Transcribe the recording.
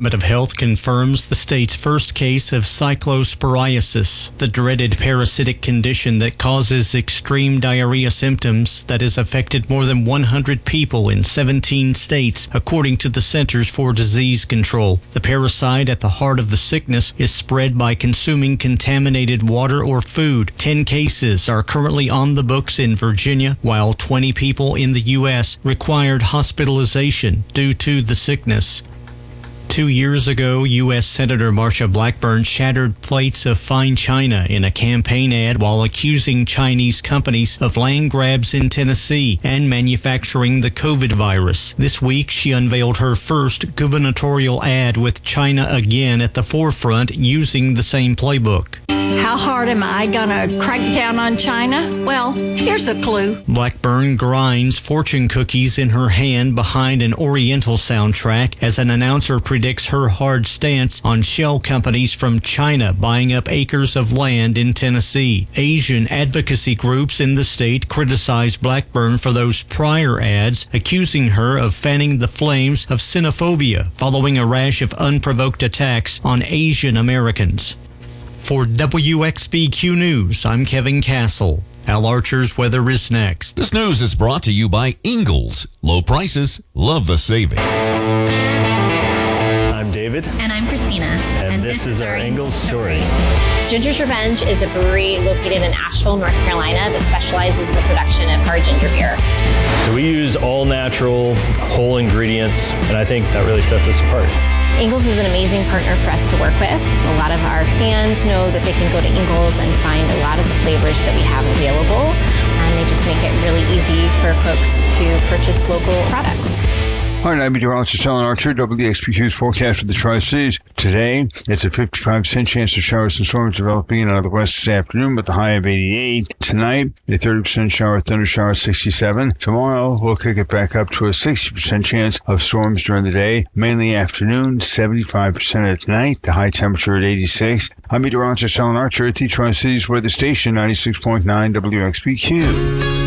Department of Health confirms the state's first case of cyclosporiasis, the dreaded parasitic condition that causes extreme diarrhea symptoms that has affected more than 100 people in 17 states, according to the Centers for Disease Control. The parasite at the heart of the sickness is spread by consuming contaminated water or food. 10 cases are currently on the books in Virginia, while 20 people in the U.S. required hospitalization due to the sickness. 2 years ago, U.S. Senator Marsha Blackburn shattered plates of fine china in a campaign ad while accusing Chinese companies of land grabs in Tennessee and manufacturing the COVID virus. This week, she unveiled her first gubernatorial ad with China again at the forefront using the same playbook. How hard am I gonna crack down on China? Well, here's a clue. Blackburn grinds fortune cookies in her hand behind an Oriental soundtrack as an announcer predicts her hard stance on shell companies from China buying up acres of land in Tennessee. Asian advocacy groups in the state criticized Blackburn for those prior ads, accusing her of fanning the flames of xenophobia following a rash of unprovoked attacks on Asian Americans. For WXBQ News, I'm Kevin Castle. Al Archer's weather is next. This news is brought to you by Ingalls. Low prices, love the savings. I'm David. And I'm Christina. And this is our Ingalls story. Ginger's Revenge is a brewery located in Asheville, North Carolina that specializes in the production of hard ginger beer. So we use all natural, whole ingredients, and I think that really sets us apart. Ingalls is an amazing partner for us to work with. A lot of our fans know that they can go to Ingalls and find a lot of the flavors that we have available, and they just make it really easy for folks to purchase local products. All right, I'm meteorologist Alan Archer, WXBQ's forecast for the Tri-Cities. Today, it's a 55% chance of showers and storms developing out of the west this afternoon with a high of 88. Tonight, a 30% shower, thunder shower, 67. Tomorrow, we'll kick it back up to a 60% chance of storms during the day, mainly afternoon, 75% at night, the high temperature at 86. I'm meteorologist Alan Archer at the Tri-Cities Weather Station, 96.9 WXBQ.